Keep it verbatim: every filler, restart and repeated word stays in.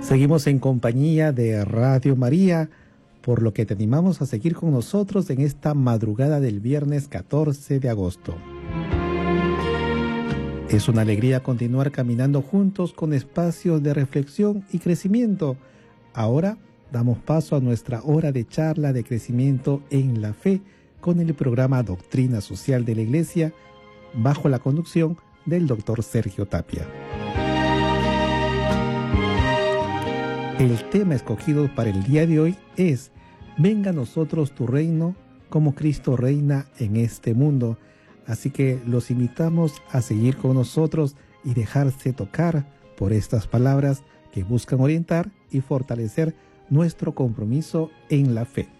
Seguimos en compañía de Radio María, por lo que te animamos a seguir con nosotros en esta madrugada del viernes catorce de agosto. Es una alegría continuar caminando juntos con espacios de reflexión y crecimiento. Ahora damos paso a nuestra hora de charla de crecimiento en la fe con el programa Doctrina Social de la Iglesia, bajo la conducción del doctor Sergio Tapia. El tema escogido para el día de hoy es: venga a nosotros tu reino, como Cristo reina en este mundo. Así que los invitamos a seguir con nosotros y dejarse tocar por estas palabras que buscan orientar y fortalecer nuestro compromiso en la fe.